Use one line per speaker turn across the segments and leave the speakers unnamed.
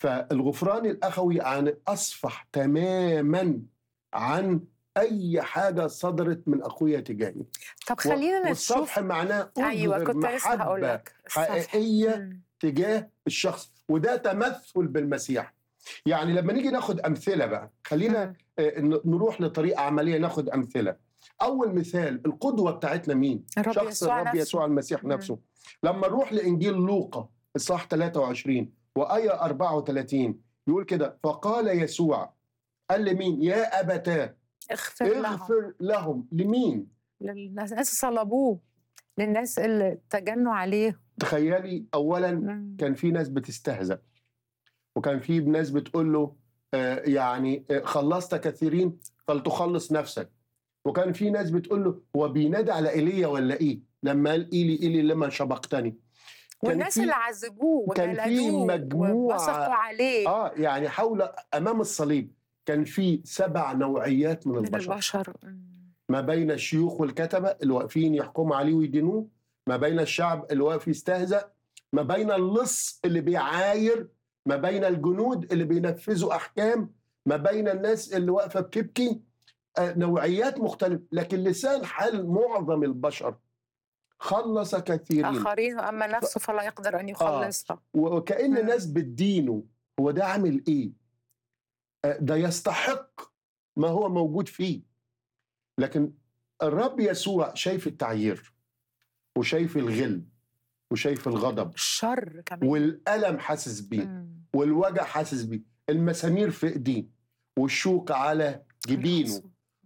فالغفران الأخوي يعني أصفح تماما عن أي حاجة صدرت من أخويا تجاهي.
طب خلينا
والصفح
نشوف.
معناه
أيوة،
أظهر
كنت لسه هقول
محبة
لك الصفح.
حقيقية تجاه الشخص، وده تمثل بالمسيح. يعني لما نيجي ناخد أمثلة بقى، خلينا نروح لطريقة عملية ناخد أمثلة. أول مثال، القدوة بتاعتنا مين؟ شخص الرب يسوع المسيح نفسه. لما نروح لإنجيل لوقا إصحاح 23 وآية 34 يقول كده: فقال يسوع، قال لمين؟ يا أبتاه اغفر لهم. لمين؟
للناس صلبوه، للناس اللي تجنوا عليه.
تخيلي، أولا كان في ناس بتستهزأ، وكان في ناس بتقول له يعني خلصت كثيرين فلتخلص نفسك. وكان في ناس بتقول له هو بينادي على ايليا ولا ايه لما قال ايلي ايلي لما شبقتني.
والناس اللي عذبوه وجلدوه وبصقوا عليه
يعني حول امام الصليب كان في 7 نوعيات من البشر. ما بين الشيوخ والكتبه اللي واقفين يحكموا عليه ويدينوه، ما بين الشعب اللي واقف يستهزأ، ما بين اللص اللي بيعاير، ما بين الجنود اللي بينفذوا احكام، ما بين الناس اللي واقفه بتبكي. نوعيات مختلفة، لكن لسان حال معظم البشر خلص كثيرين
آخرين، أما نفسه فلا يقدر أن يخلصها.
وكأن ناس بتدينه. هو ده عامل إيه؟ ده يستحق ما هو موجود فيه. لكن الرب يسوع شايف التعيير، وشايف الغل، وشايف الغضب،
الشر كمان،
والألم حاسس بيه، والوجع حاسس بيه، المسامير في إيديه، والشوك على جبينه،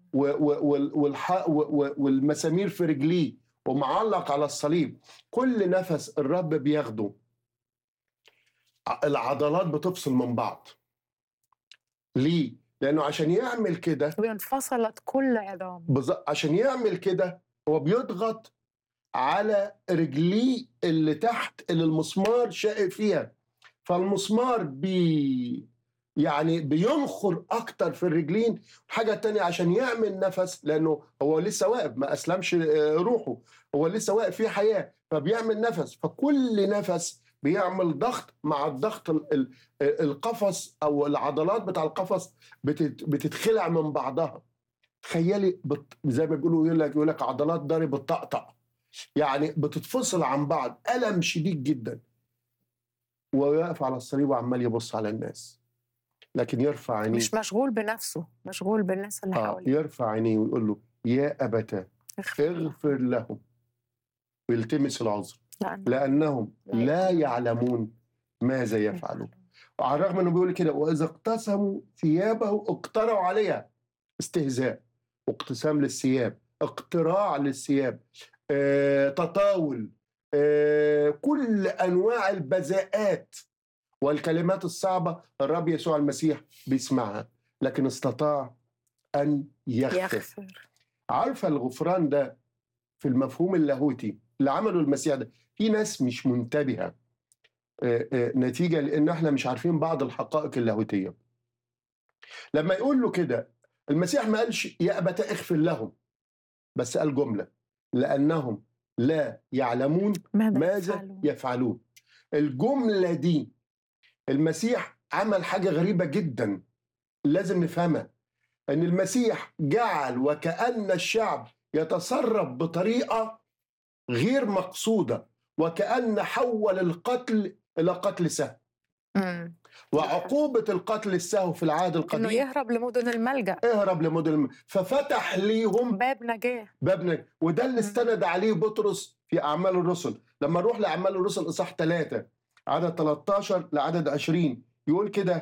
والمسامير في رجليه، ومعلق على الصليب. كل نفس الرب بياخده العضلات بتفصل من بعض. ليه؟ لأنه عشان يعمل كده
وانفصلت كل عظام.
عشان يعمل كده هو بيضغط على رجليه اللي تحت اللي المسمار شائق فيها، فالمسمار يعني بينخر أكتر في الرجلين. حاجة تانية عشان يعمل نفس، لأنه هو لسه واقف ما أسلمش روحه، هو لسه واقف فيه حياة، فبيعمل نفس. فكل نفس بيعمل ضغط مع الضغط القفص أو العضلات بتاع القفص بتتخلع من بعضها. تخيلي زي ما بيقولوا يقول لك عضلات ضرب بتطقطق، يعني بتتفصل عن بعض، ألم شديد جدا. ويقف على الصليب وعمال يبص على الناس، لكن يرفع عينيه،
مش مشغول بنفسه، مشغول بالناس اللي حواليه.
يرفع عينيه ويقول له يا أبتاه اغفر لهم، ويلتمس العذر لأنهم لا يعلمون ماذا يفعلون. وعلى الرغم أنه بيقول كده: وإذا اقتسموا ثيابه اقترعوا عليها. استهزاء، واقتسام للثياب، اقتراع للثياب، تطاول، كل أنواع البذاءات والكلمات الصعبة الرب يسوع المسيح بيسمعها، لكن استطاع أن يغفر. عارفة الغفران ده في المفهوم اللاهوتي اللي عمله المسيح ده، في ناس مش منتبهة نتيجة لأن احنا مش عارفين بعض الحقائق اللاهوتية. لما يقول له كده، المسيح ما قالش يا أبتاه اغفر لهم، بس قال جملة: لأنهم لا يعلمون ماذا يفعلون. الجملة دي المسيح عمل حاجة غريبة جدا لازم نفهمها، أن المسيح جعل وكأن الشعب يتصرف بطريقة غير مقصودة، وكأن حول القتل إلى قتل سهو. وعقوبة القتل السهو في العهد القديم
إنه يهرب لمدن الملجأ،
ففتح ليهم
باب نجاة.
وده اللي استند عليه بطرس في أعمال الرسل. لما نروح لأعمال الرسل إصحاح 3 عدد 13 لعدد 20 يقول كده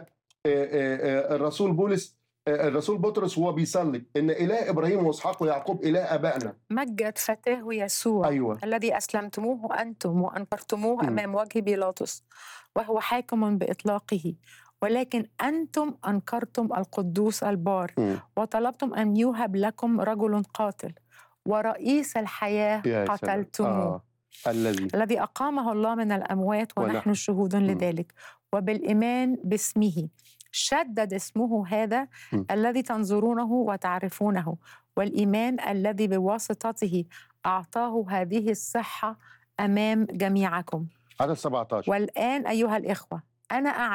الرسول بطرس وهو بيصلي: إن إله إبراهيم وإسحاق ويعقوب إله آبائنا
مجد فتاه يسوع.
أيوة.
الذي أسلمتموه أنتم وأنكرتموه أمام وجه بيلاطس وهو حاكم بإطلاقه، ولكن أنتم أنكرتم القدوس البار وطلبتم أن يوهب لكم رجل قاتل، ورئيس الحياة قتلتموه. الذي أقامه الله من الأموات ونحن شهود لذلك، وبالإيمان باسمه شدد اسمه هذا الذي تنظرونه وتعرفونه، والإيمان الذي بواسطته أعطاه هذه الصحة أمام جميعكم.
عدد 17:
والآن أيها الإخوة، أنا